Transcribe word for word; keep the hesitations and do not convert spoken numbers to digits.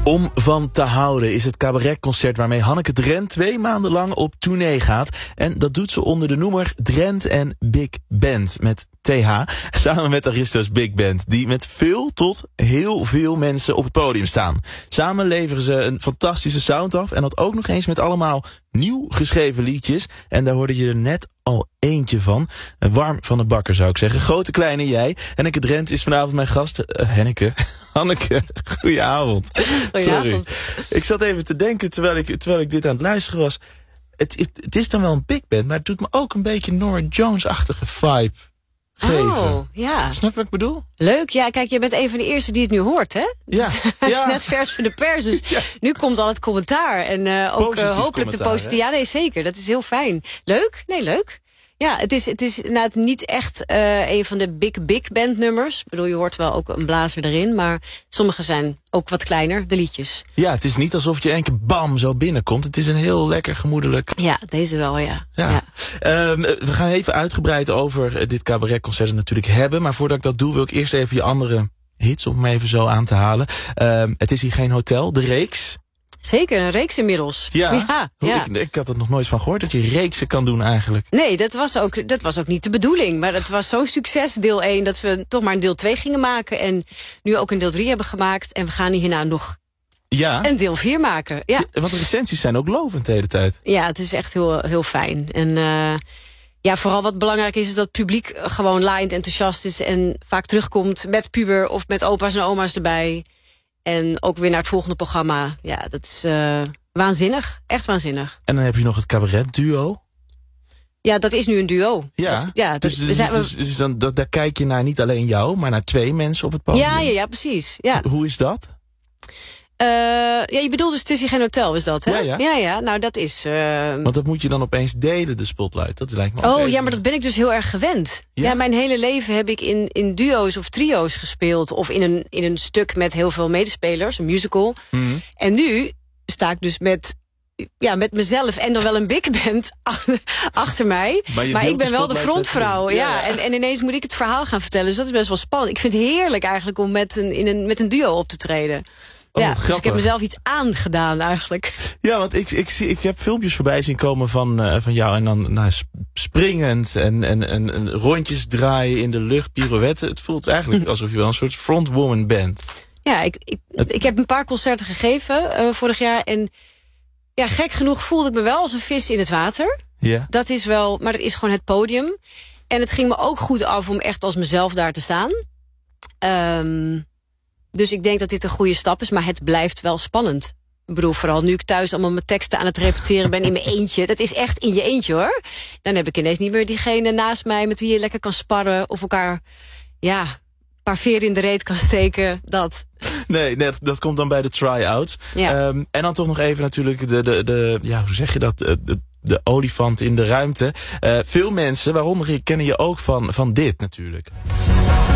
Om van te houden is het cabaretconcert waarmee Hanneke Drent twee maanden lang op tournee gaat. En dat doet ze onder de noemer Drent en Big Band met T H. Samen met Aristos Big Band, die met veel tot heel veel mensen op het podium staan. Samen leveren ze een fantastische sound af en dat ook nog eens met allemaal nieuw geschreven liedjes. En daar hoorde je er net al eentje van. Warm van de bakker zou ik zeggen. Grote kleine jij. Hanneke Drent is vanavond mijn gast. Uh, Hanneke. Hanneke, goedenavond. Goedenavond. Sorry. Ik zat even te denken terwijl ik, terwijl ik dit aan het luisteren was. Het, het, het is dan wel een big band, maar het doet me ook een beetje Norah Jones-achtige vibe geven. Oh, ja. Snap je wat ik bedoel? Leuk, ja, kijk, je bent een van de eerste die het nu hoort, hè? Ja. Het ja. is net vers van de pers, dus ja. Nu komt al het commentaar. En uh, ook uh, hopelijk de positieve... Ja, nee, zeker, dat is heel fijn. Leuk? Nee, leuk. Ja, het is, het is nou, het niet echt uh, een van de big, big band nummers. Ik bedoel, je hoort wel ook een blazer erin, maar sommige zijn ook wat kleiner, de liedjes. Ja, het is niet alsof je één keer bam zo binnenkomt. Het is een heel lekker gemoedelijk... Ja, deze wel, ja. ja. ja. Uh, we gaan even uitgebreid over dit cabaretconcert natuurlijk hebben. Maar voordat ik dat doe, wil ik eerst even je andere hits, om hem even zo aan te halen. Uh, het is hier geen hotel, de reeks. Zeker, een reeks inmiddels. Ja, ja, ja. Ik, ik had er nog nooit van gehoord dat je reeksen kan doen eigenlijk. Nee, dat was ook, dat was ook niet de bedoeling. Maar het was zo'n succes, deel één, dat we toch maar een deel twee gingen maken. En nu ook een deel drie hebben gemaakt. En we gaan hierna nog ja. een deel vier maken. Ja. Ja, want de recensies zijn ook lovend de hele tijd. Ja, het is echt heel, heel fijn. En uh, ja, vooral wat belangrijk is, is dat het publiek gewoon laaiend enthousiast is. En vaak terugkomt met puber of met opa's en oma's erbij. En ook weer naar het volgende programma. Ja, dat is uh, waanzinnig. Echt waanzinnig. En dan heb je nog het cabaret-duo. Ja, dat is nu een duo. Ja, dat, ja dus, dat, dus, zijn, dus, dus dan, dat, daar kijk je naar niet alleen jou, maar naar twee mensen op het podium. Ja, ja, ja, precies. Ja. Hoe is dat? Uh, ja, je bedoelt dus het is hier geen hotel, is dat, hè? Ja, ja. Ja, ja, nou dat is... Uh... Want dat moet je dan opeens delen, de spotlight. Dat lijkt me Oh even... ja, maar dat ben ik dus heel erg gewend. Ja, ja mijn hele leven heb ik in, in duo's of trio's gespeeld. Of in een, in een stuk met heel veel medespelers, een musical. Mm-hmm. En nu sta ik dus met... Ja, met mezelf en dan wel een big band achter mij. Maar, maar ik ben wel de frontvrouw. Ja, ja. En, en ineens moet ik het verhaal gaan vertellen. Dus dat is best wel spannend. Ik vind het heerlijk eigenlijk om met een, in een, met een duo op te treden. Oh, ja, dus ik heb mezelf iets aangedaan eigenlijk. Ja, want ik, ik, ik, ik heb filmpjes voorbij zien komen van, uh, van jou. En dan nou, springend en, en, en, en rondjes draaien in de lucht, pirouetten. Het voelt eigenlijk alsof je wel een soort frontwoman bent. Ja, ik, ik, het... ik heb een paar concerten gegeven uh, vorig jaar. En ja, gek genoeg voelde ik me wel als een vis in het water. Ja. Dat is wel, maar dat is gewoon het podium. En het ging me ook goed af om echt als mezelf daar te staan. Um, dus ik denk dat dit een goede stap is, maar het blijft wel spannend. Ik bedoel, vooral nu ik thuis allemaal mijn teksten aan het repeteren ben in mijn eentje. Dat is echt in je eentje, hoor. Dan heb ik ineens niet meer diegene naast mij met wie je lekker kan sparren. Of elkaar, ja, een paar veren in de reet kan steken. Dat. Nee, nee dat, dat komt dan bij de try-outs. Ja. Um, en dan toch nog even natuurlijk de, de, de ja, hoe zeg je dat? De, de, de olifant in de ruimte. Uh, veel mensen, waaronder ik, kennen je ook van, van dit natuurlijk.